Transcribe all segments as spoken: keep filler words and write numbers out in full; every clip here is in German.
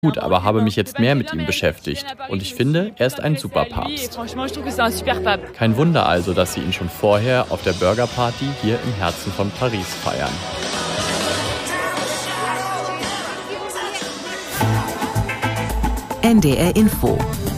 gut, aber habe mich jetzt mehr mit ihm beschäftigt. Und ich finde, er ist ein super Papst. Kein Wunder also, dass sie ihn schon vorher auf der Burgerparty hier im Herzen von Paris feiern. N D R Info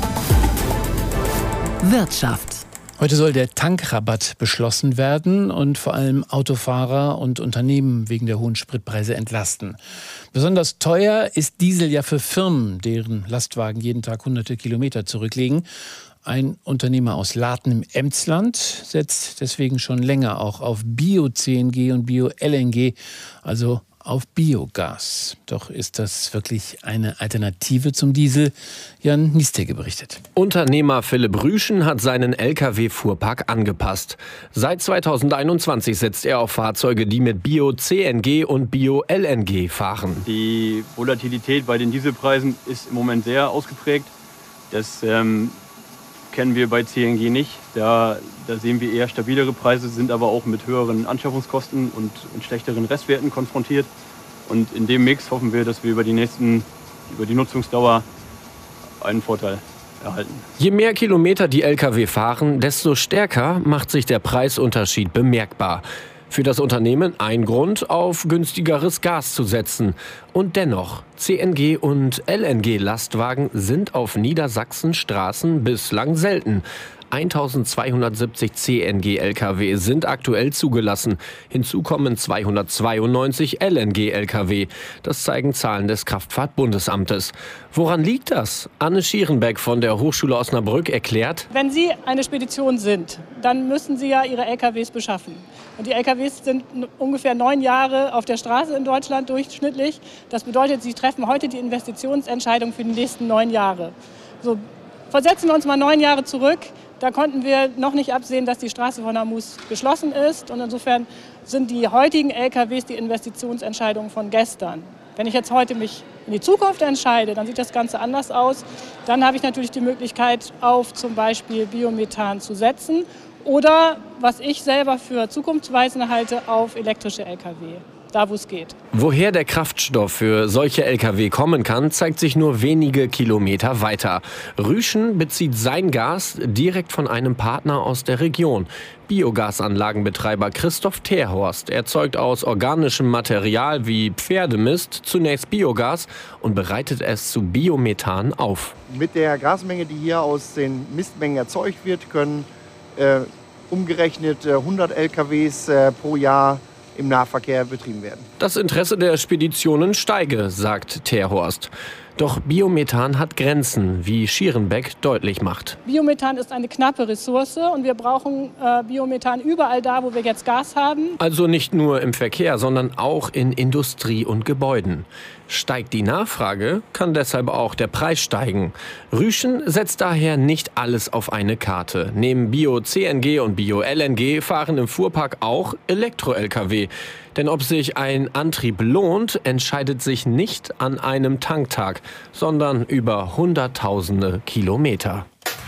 Wirtschaft. Heute soll der Tankrabatt beschlossen werden und vor allem Autofahrer und Unternehmen wegen der hohen Spritpreise entlasten. Besonders teuer ist Diesel ja für Firmen, deren Lastwagen jeden Tag hunderte Kilometer zurücklegen. Ein Unternehmer aus Laten im Emsland setzt deswegen schon länger auch auf Bio-C N G und Bio-L N G, also auf Biogas. Doch ist das wirklich eine Alternative zum Diesel? Jan Niestege berichtet. Unternehmer Philipp Rüschen hat seinen L K W-Fuhrpark angepasst. Seit zweitausendeinundzwanzig setzt er auf Fahrzeuge, die mit Bio-C N G und Bio-L N G fahren. Die Volatilität bei den Dieselpreisen ist im Moment sehr ausgeprägt. Das ähm, kennen wir bei C N G nicht. Da, da sehen wir eher stabilere Preise, sind aber auch mit höheren Anschaffungskosten und, und schlechteren Restwerten konfrontiert. Und in dem Mix hoffen wir, dass wir über die nächsten, über die Nutzungsdauer einen Vorteil erhalten. Je mehr Kilometer die L K W fahren, desto stärker macht sich der Preisunterschied bemerkbar. Für das Unternehmen ein Grund, auf günstigeres Gas zu setzen. Und dennoch, C N G- und L N G-Lastwagen sind auf Niedersachsens Straßen bislang selten. eintausendzweihundertsiebzig C N G-L K W sind aktuell zugelassen. Hinzu kommen zweihundertzweiundneunzig L N G-L K W. Das zeigen Zahlen des Kraftfahrtbundesamtes. Woran liegt das? Anne Schierenbeck von der Hochschule Osnabrück erklärt: Wenn Sie eine Spedition sind, dann müssen Sie ja Ihre L K Ws beschaffen. Und die L K Ws sind ungefähr neun Jahre auf der Straße in Deutschland durchschnittlich. Das bedeutet, Sie treffen heute die Investitionsentscheidung für die nächsten neun Jahre. So, versetzen wir uns mal neun Jahre zurück. Da konnten wir noch nicht absehen, dass die Straße von Hormuz geschlossen ist. Und insofern sind die heutigen L K Ws die Investitionsentscheidungen von gestern. Wenn ich jetzt heute mich in die Zukunft entscheide, dann sieht das Ganze anders aus. Dann habe ich natürlich die Möglichkeit, auf zum Beispiel Biomethan zu setzen. Oder, was ich selber für zukunftsweisend halte, auf elektrische L K W. Da, wo es geht. Woher der Kraftstoff für solche L K W kommen kann, zeigt sich nur wenige Kilometer weiter. Rüschen bezieht sein Gas direkt von einem Partner aus der Region. Biogasanlagenbetreiber Christoph Terhorst erzeugt aus organischem Material wie Pferdemist zunächst Biogas und bereitet es zu Biomethan auf. Mit der Gasmenge, die hier aus den Mistmengen erzeugt wird, können äh, umgerechnet äh, hundert L K Ws äh, pro Jahr im Nahverkehr betrieben werden. Das Interesse der Speditionen steige, sagt Terhorst. Doch Biomethan hat Grenzen, wie Schierenbeck deutlich macht. Biomethan ist eine knappe Ressource und wir brauchen äh, Biomethan überall da, wo wir jetzt Gas haben. Also nicht nur im Verkehr, sondern auch in Industrie und Gebäuden. Steigt die Nachfrage, kann deshalb auch der Preis steigen. Rüschen setzt daher nicht alles auf eine Karte. Neben Bio-C N G und Bio-L N G fahren im Fuhrpark auch Elektro-L K W. Denn ob sich ein Antrieb lohnt, entscheidet sich nicht an einem Tanktag, sondern über hunderttausende Kilometer.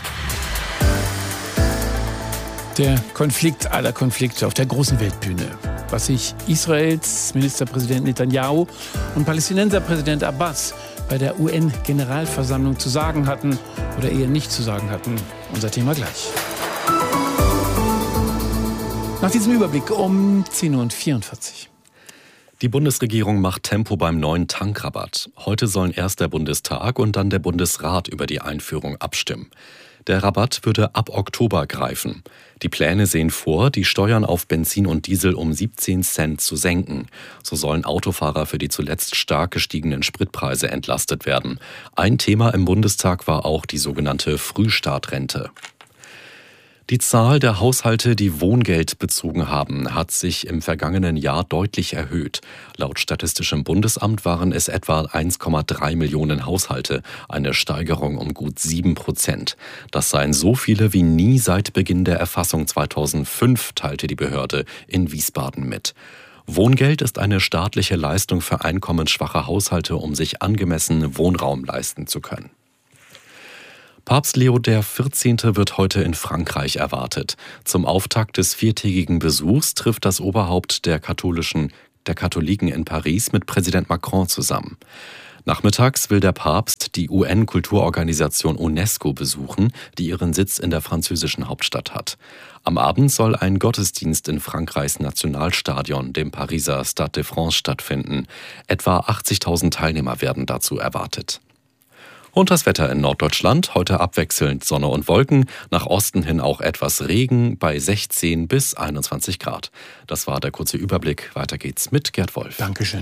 Der Konflikt aller Konflikte auf der großen Weltbühne. Was sich Israels Ministerpräsident Netanyahu und Palästinenserpräsident Abbas bei der U N-Generalversammlung zu sagen hatten oder eher nicht zu sagen hatten. Unser Thema gleich. Nach diesem Überblick um zehn Uhr vierundvierzig. Die Bundesregierung macht Tempo beim neuen Tankrabatt. Heute sollen erst der Bundestag und dann der Bundesrat über die Einführung abstimmen. Der Rabatt würde ab Oktober greifen. Die Pläne sehen vor, die Steuern auf Benzin und Diesel um siebzehn Cent zu senken. So sollen Autofahrer für die zuletzt stark gestiegenen Spritpreise entlastet werden. Ein Thema im Bundestag war auch die sogenannte Frühstartrente. Die Zahl der Haushalte, die Wohngeld bezogen haben, hat sich im vergangenen Jahr deutlich erhöht. Laut Statistischem Bundesamt waren es etwa eins Komma drei Millionen Haushalte, eine Steigerung um gut sieben Prozent. Das seien so viele wie nie seit Beginn der Erfassung zweitausendfünf, teilte die Behörde in Wiesbaden mit. Wohngeld ist eine staatliche Leistung für einkommensschwache Haushalte, um sich angemessenen Wohnraum leisten zu können. Papst Leo der vierzehnte wird heute in Frankreich erwartet. Zum Auftakt des viertägigen Besuchs trifft das Oberhaupt der katholischen, der Katholiken in Paris mit Präsident Macron zusammen. Nachmittags will der Papst die U N-Kulturorganisation UNESCO besuchen, die ihren Sitz in der französischen Hauptstadt hat. Am Abend soll ein Gottesdienst in Frankreichs Nationalstadion, dem Pariser Stade de France, stattfinden. Etwa achtzigtausend Teilnehmer werden dazu erwartet. Und das Wetter in Norddeutschland, heute abwechselnd Sonne und Wolken, nach Osten hin auch etwas Regen bei sechzehn bis einundzwanzig Grad. Das war der kurze Überblick. Weiter geht's mit Gerd Wolf. Dankeschön.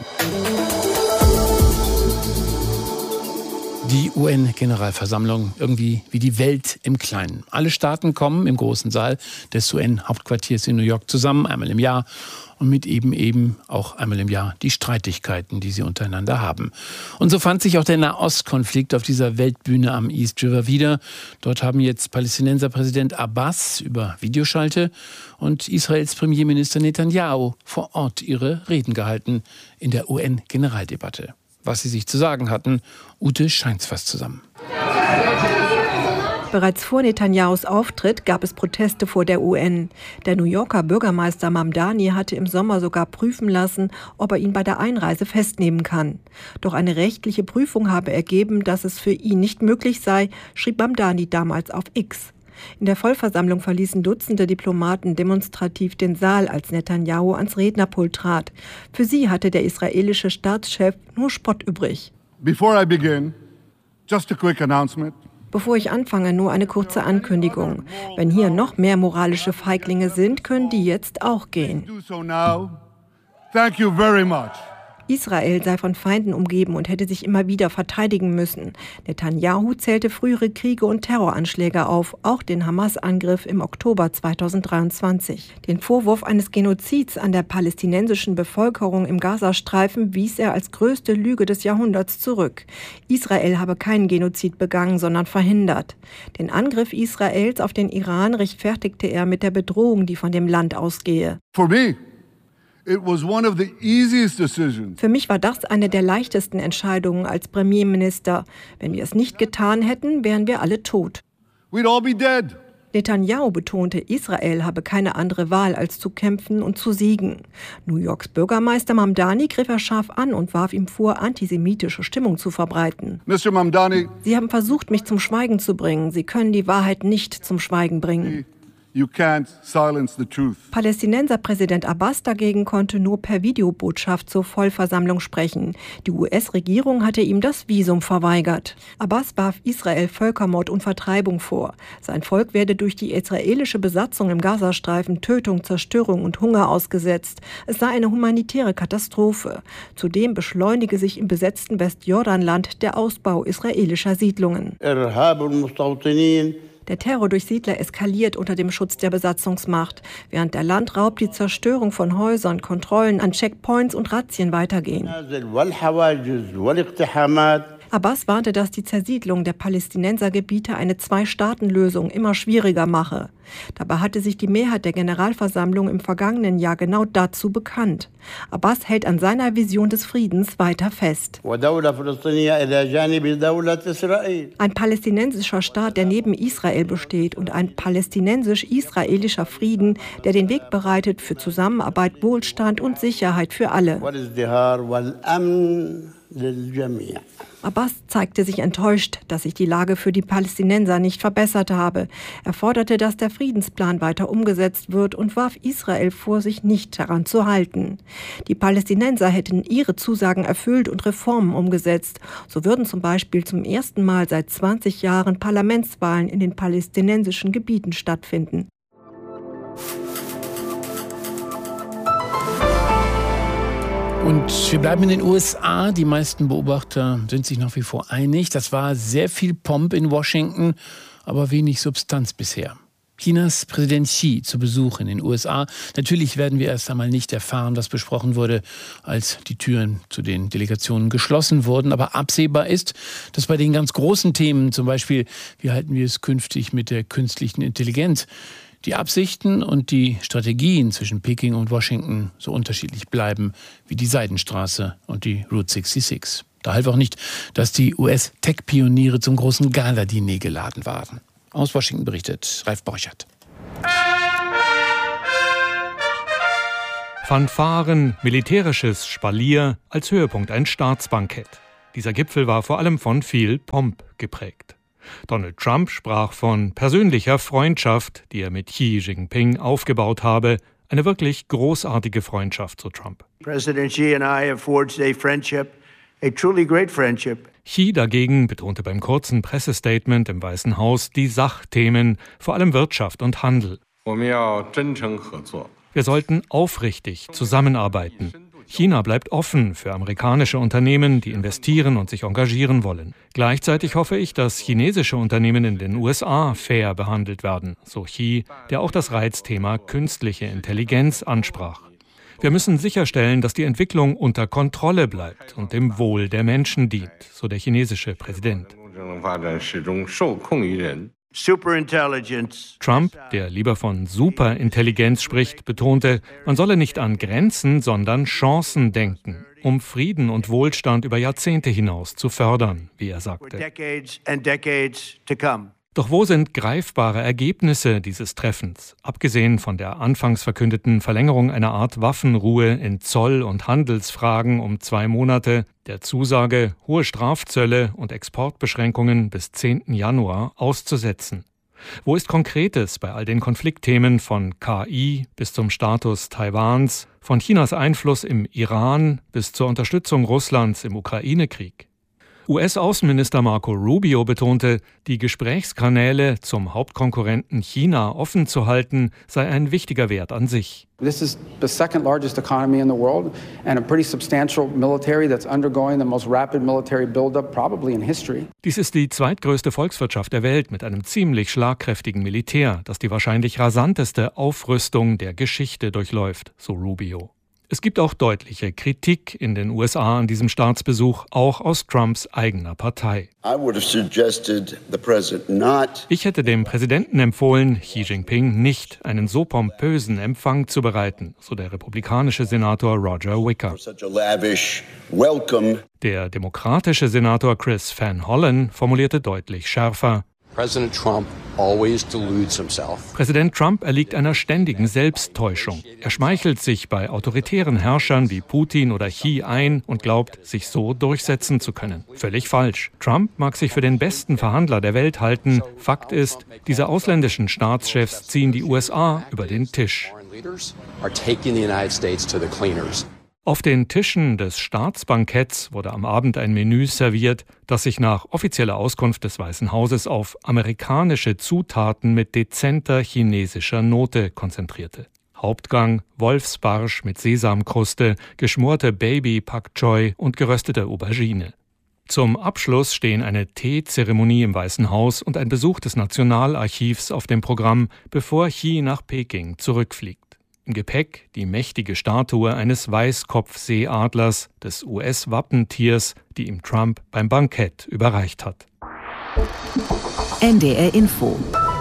Die U N-Generalversammlung, irgendwie wie die Welt im Kleinen. Alle Staaten kommen im großen Saal des U N-Hauptquartiers in New York zusammen, einmal im Jahr. Und mit eben eben auch einmal im Jahr die Streitigkeiten, die sie untereinander haben. Und so fand sich auch der Nahostkonflikt auf dieser Weltbühne am East River wieder. Dort haben jetzt Palästinenser Präsident Abbas über Videoschalte und Israels Premierminister Netanyahu vor Ort ihre Reden gehalten in der U N-Generaldebatte. Was sie sich zu sagen hatten, Ute Scheins fasst zusammen. Bereits vor Netanyahus Auftritt gab es Proteste vor der U N. Der New Yorker Bürgermeister Mamdani hatte im Sommer sogar prüfen lassen, ob er ihn bei der Einreise festnehmen kann. Doch eine rechtliche Prüfung habe ergeben, dass es für ihn nicht möglich sei, schrieb Mamdani damals auf X. In der Vollversammlung verließen Dutzende Diplomaten demonstrativ den Saal, als Netanyahu ans Rednerpult trat. Für sie hatte der israelische Staatschef nur Spott übrig. Before I begin, just a quick announcement. Bevor ich anfange, nur eine kurze Ankündigung. Wenn hier noch mehr moralische Feiglinge sind, können die jetzt auch gehen. Thank you very much. Israel sei von Feinden umgeben und hätte sich immer wieder verteidigen müssen. Netanyahu zählte frühere Kriege und Terroranschläge auf, auch den Hamas-Angriff im Oktober zweitausenddreiundzwanzig. Den Vorwurf eines Genozids an der palästinensischen Bevölkerung im Gazastreifen wies er als größte Lüge des Jahrhunderts zurück. Israel habe keinen Genozid begangen, sondern verhindert. Den Angriff Israels auf den Iran rechtfertigte er mit der Bedrohung, die von dem Land ausgehe. For me. It was one of the easiest decisions. Für mich war das eine der leichtesten Entscheidungen als Premierminister. Wenn wir es nicht getan hätten, wären wir alle tot. We'd all be dead. Netanyahu betonte, Israel habe keine andere Wahl, als zu kämpfen und zu siegen. New Yorks Bürgermeister Mamdani griff er scharf an und warf ihm vor, antisemitische Stimmung zu verbreiten. Mister Mamdani, Sie haben versucht, mich zum Schweigen zu bringen. Sie können die Wahrheit nicht zum Schweigen bringen. You can't silence the truth. Palästinenser Präsident Abbas dagegen konnte nur per Videobotschaft zur Vollversammlung sprechen. Die U S-Regierung hatte ihm das Visum verweigert. Abbas warf Israel Völkermord und Vertreibung vor. Sein Volk werde durch die israelische Besatzung im Gazastreifen Tötung, Zerstörung und Hunger ausgesetzt. Es sei eine humanitäre Katastrophe. Zudem beschleunige sich im besetzten Westjordanland der Ausbau israelischer Siedlungen. Der Terror durch Siedler eskaliert unter dem Schutz der Besatzungsmacht, während der Landraub, die Zerstörung von Häusern, Kontrollen an Checkpoints und Razzien weitergehen. Abbas warnte, dass die Zersiedlung der Palästinensergebiete eine Zwei-Staaten-Lösung immer schwieriger mache. Dabei hatte sich die Mehrheit der Generalversammlung im vergangenen Jahr genau dazu bekannt. Abbas hält an seiner Vision des Friedens weiter fest. Ein palästinensischer Staat, der neben Israel besteht, und ein palästinensisch-israelischer Frieden, der den Weg bereitet für Zusammenarbeit, Wohlstand und Sicherheit für alle. Abbas zeigte sich enttäuscht, dass sich die Lage für die Palästinenser nicht verbessert habe. Er forderte, dass der Friedensplan weiter umgesetzt wird und warf Israel vor, sich nicht daran zu halten. Die Palästinenser hätten ihre Zusagen erfüllt und Reformen umgesetzt. So würden zum Beispiel zum ersten Mal seit zwanzig Jahren Parlamentswahlen in den palästinensischen Gebieten stattfinden. Und wir bleiben in den U S A. Die meisten Beobachter sind sich nach wie vor einig. Das war sehr viel Pomp in Washington, aber wenig Substanz bisher. Chinas Präsident Xi zu Besuch in den U S A. Natürlich werden wir erst einmal nicht erfahren, was besprochen wurde, als die Türen zu den Delegationen geschlossen wurden. Aber absehbar ist, dass bei den ganz großen Themen, zum Beispiel, wie halten wir es künftig mit der künstlichen Intelligenz, die Absichten und die Strategien zwischen Peking und Washington so unterschiedlich bleiben wie die Seidenstraße und die Route sechsundsechzig. Da half auch nicht, dass die U S-Tech-Pioniere zum großen Gala-Diner geladen waren. Aus Washington berichtet Ralf Borchert. Fanfaren, militärisches Spalier, als Höhepunkt ein Staatsbankett. Dieser Gipfel war vor allem von viel Pomp geprägt. Donald Trump sprach von persönlicher Freundschaft, die er mit Xi Jinping aufgebaut habe. Eine wirklich großartige Freundschaft, so Trump. President Xi and I have forged a friendship, a truly great friendship. Xi dagegen betonte beim kurzen Pressestatement im Weißen Haus die Sachthemen, vor allem Wirtschaft und Handel. Wir sollten aufrichtig zusammenarbeiten. China bleibt offen für amerikanische Unternehmen, die investieren und sich engagieren wollen. Gleichzeitig hoffe ich, dass chinesische Unternehmen in den U S A fair behandelt werden, so Xi, der auch das Reizthema künstliche Intelligenz ansprach. Wir müssen sicherstellen, dass die Entwicklung unter Kontrolle bleibt und dem Wohl der Menschen dient, so der chinesische Präsident. Trump, der lieber von Superintelligenz spricht, betonte, man solle nicht an Grenzen, sondern Chancen denken, um Frieden und Wohlstand über Jahrzehnte hinaus zu fördern, wie er sagte. Doch wo sind greifbare Ergebnisse dieses Treffens, abgesehen von der anfangs verkündeten Verlängerung einer Art Waffenruhe in Zoll- und Handelsfragen um zwei Monate, der Zusage, hohe Strafzölle und Exportbeschränkungen bis zehnten Januar auszusetzen? Wo ist Konkretes bei all den Konfliktthemen von K I bis zum Status Taiwans, von Chinas Einfluss im Iran bis zur Unterstützung Russlands im Ukraine-Krieg? U S-Außenminister Marco Rubio betonte, die Gesprächskanäle zum Hauptkonkurrenten China offen zu halten, sei ein wichtiger Wert an sich. This is the second largest economy in the world and a pretty substantial military that's undergoing the most rapid military buildup probably in history. Dies ist die zweitgrößte Volkswirtschaft der Welt mit einem ziemlich schlagkräftigen Militär, das die wahrscheinlich rasanteste Aufrüstung der Geschichte durchläuft, so Rubio. Es gibt auch deutliche Kritik in den U S A an diesem Staatsbesuch, auch aus Trumps eigener Partei. Ich hätte dem Präsidenten empfohlen, Xi Jinping nicht einen so pompösen Empfang zu bereiten, so der republikanische Senator Roger Wicker. Der demokratische Senator Chris Van Hollen formulierte deutlich schärfer: President Trump always deludes himself. Präsident Trump erliegt einer ständigen Selbsttäuschung. Er schmeichelt sich bei autoritären Herrschern wie Putin oder Xi ein und glaubt, sich so durchsetzen zu können. Völlig falsch. Trump mag sich für den besten Verhandler der Welt halten. Fakt ist, diese ausländischen Staatschefs ziehen die U S A über den Tisch. Auf den Tischen des Staatsbanketts wurde am Abend ein Menü serviert, das sich nach offizieller Auskunft des Weißen Hauses auf amerikanische Zutaten mit dezenter chinesischer Note konzentrierte. Hauptgang Wolfsbarsch mit Sesamkruste, geschmorte Baby Pak Choi und geröstete Aubergine. Zum Abschluss stehen eine Teezeremonie im Weißen Haus und ein Besuch des Nationalarchivs auf dem Programm, bevor Xi nach Peking zurückfliegt. Im Gepäck die mächtige Statue eines Weißkopfseeadlers, des U S-Wappentiers, die ihm Trump beim Bankett überreicht hat. N D R Info.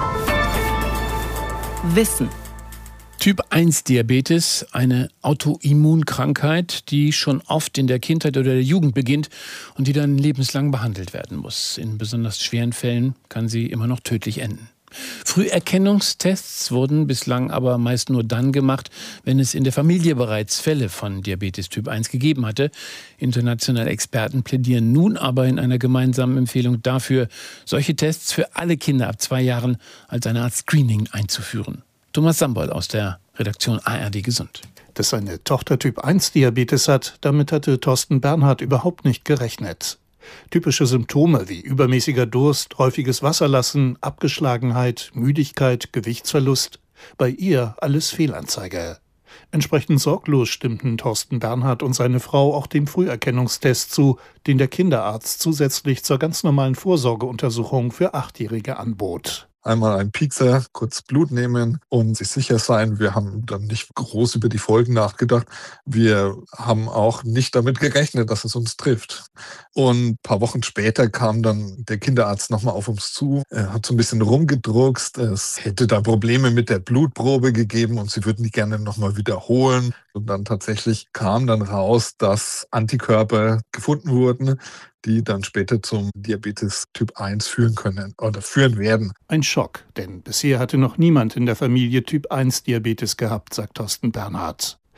Wissen. Typ eins Diabetes, eine Autoimmunkrankheit, die schon oft in der Kindheit oder der Jugend beginnt und die dann lebenslang behandelt werden muss. In besonders schweren Fällen kann sie immer noch tödlich enden. Früherkennungstests wurden bislang aber meist nur dann gemacht, wenn es in der Familie bereits Fälle von Diabetes Typ eins gegeben hatte. Internationale Experten plädieren nun aber in einer gemeinsamen Empfehlung dafür, solche Tests für alle Kinder ab zwei Jahren als eine Art Screening einzuführen. Thomas Sambold aus der Redaktion A R D Gesund. Dass seine Tochter Typ eins Diabetes hat, damit hatte Thorsten Bernhard überhaupt nicht gerechnet. Typische Symptome wie übermäßiger Durst, häufiges Wasserlassen, Abgeschlagenheit, Müdigkeit, Gewichtsverlust. Bei ihr alles Fehlanzeige. Entsprechend sorglos stimmten Thorsten Bernhard und seine Frau auch dem Früherkennungstest zu, den der Kinderarzt zusätzlich zur ganz normalen Vorsorgeuntersuchung für Achtjährige anbot. Einmal einen Piekser, kurz Blut nehmen und sich sicher sein. Wir haben dann nicht groß über die Folgen nachgedacht. Wir haben auch nicht damit gerechnet, dass es uns trifft. Und ein paar Wochen später kam dann der Kinderarzt nochmal auf uns zu. Er hat so ein bisschen rumgedruckst. Es hätte da Probleme mit der Blutprobe gegeben und sie würden die gerne nochmal wiederholen. Und dann tatsächlich kam dann raus, dass Antikörper gefunden wurden, die dann später zum Diabetes Typ eins führen können oder führen werden. Ein Schock, denn bisher hatte noch niemand in der Familie Typ eins Diabetes gehabt, sagt Thorsten Bernhard.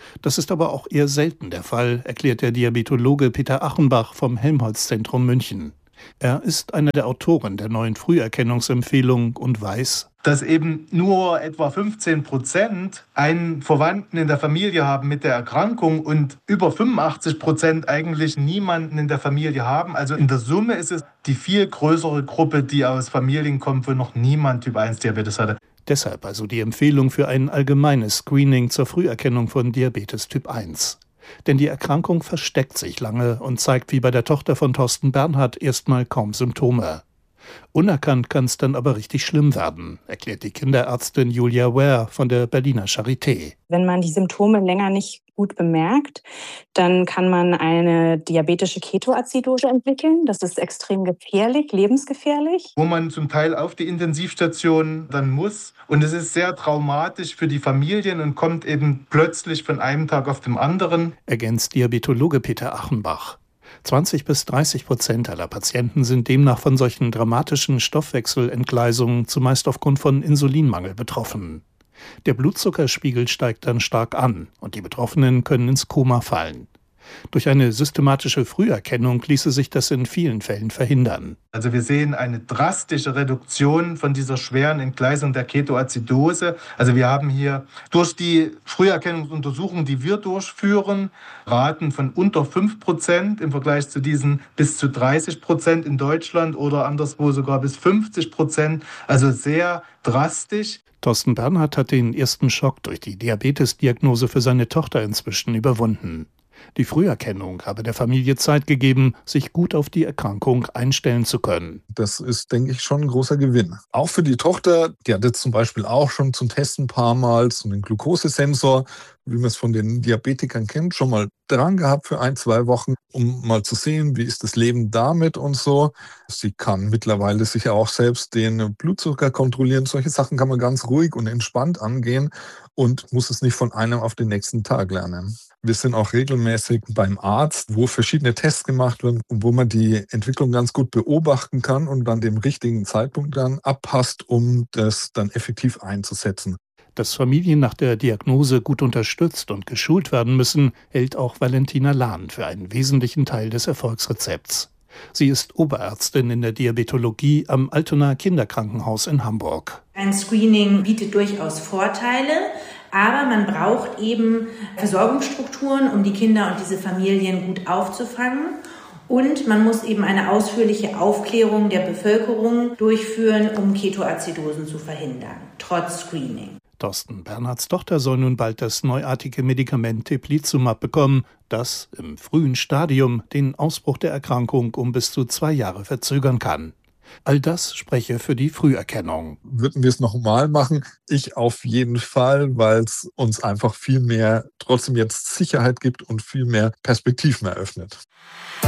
Das ist aber auch eher selten der Fall, erklärt der Diabetologe Peter Achenbach vom Helmholtz-Zentrum München. Er ist einer der Autoren der neuen Früherkennungsempfehlung und weiß, dass eben nur etwa fünfzehn Prozent einen Verwandten in der Familie haben mit der Erkrankung und über fünfundachtzig Prozent eigentlich niemanden in der Familie haben. Also in der Summe ist es die viel größere Gruppe, die aus Familien kommt, wo noch niemand Typ eins Diabetes hatte. Deshalb also die Empfehlung für ein allgemeines Screening zur Früherkennung von Diabetes Typ eins. Denn die Erkrankung versteckt sich lange und zeigt wie bei der Tochter von Thorsten Bernhardt erstmal kaum Symptome. Unerkannt kann es dann aber richtig schlimm werden, erklärt die Kinderärztin Julia Ware von der Berliner Charité. Wenn man die Symptome länger nicht gut bemerkt, dann kann man eine diabetische Ketoazidose entwickeln. Das ist extrem gefährlich, lebensgefährlich. Wo man zum Teil auf die Intensivstation dann muss. Und es ist sehr traumatisch für die Familien und kommt eben plötzlich von einem Tag auf den anderen. Ergänzt Diabetologe Peter Achenbach. zwanzig bis dreißig Prozent aller Patienten sind demnach von solchen dramatischen Stoffwechselentgleisungen zumeist aufgrund von Insulinmangel betroffen. Der Blutzuckerspiegel steigt dann stark an und die Betroffenen können ins Koma fallen. Durch eine systematische Früherkennung ließe sich das in vielen Fällen verhindern. Also wir sehen eine drastische Reduktion von dieser schweren Entgleisung der Ketoazidose. Also wir haben hier durch die Früherkennungsuntersuchungen, die wir durchführen, Raten von unter fünf Prozent im Vergleich zu diesen bis zu dreißig Prozent in Deutschland oder anderswo sogar bis fünfzig Prozent. Also sehr drastisch. Thorsten Bernhardt hat den ersten Schock durch die Diabetesdiagnose für seine Tochter inzwischen überwunden. Die Früherkennung habe der Familie Zeit gegeben, sich gut auf die Erkrankung einstellen zu können. Das ist, denke ich, schon ein großer Gewinn. Auch für die Tochter, die hat jetzt zum Beispiel auch schon zum Testen ein paar Mal so einen Glukosesensor, wie man es von den Diabetikern kennt, schon mal dran gehabt für ein, zwei Wochen, um mal zu sehen, wie ist das Leben damit und so. Sie kann mittlerweile sicher auch selbst den Blutzucker kontrollieren. Solche Sachen kann man ganz ruhig und entspannt angehen und muss es nicht von einem auf den nächsten Tag lernen. Wir sind auch regelmäßig beim Arzt, wo verschiedene Tests gemacht werden und wo man die Entwicklung ganz gut beobachten kann und dann den richtigen Zeitpunkt dann abpasst, um das dann effektiv einzusetzen. Dass Familien nach der Diagnose gut unterstützt und geschult werden müssen, hält auch Valentina Lahn für einen wesentlichen Teil des Erfolgsrezepts. Sie ist Oberärztin in der Diabetologie am Altonaer Kinderkrankenhaus in Hamburg. Ein Screening bietet durchaus Vorteile, aber man braucht eben Versorgungsstrukturen, um die Kinder und diese Familien gut aufzufangen. Und man muss eben eine ausführliche Aufklärung der Bevölkerung durchführen, um Ketoazidosen zu verhindern, trotz Screening. Thorsten Bernhardts Tochter soll nun bald das neuartige Medikament Teplizumab bekommen, das im frühen Stadium den Ausbruch der Erkrankung um bis zu zwei Jahre verzögern kann. All das spreche für die Früherkennung. Würden wir es nochmal machen? Ich auf jeden Fall, weil es uns einfach viel mehr, trotzdem jetzt Sicherheit gibt und viel mehr Perspektiven eröffnet.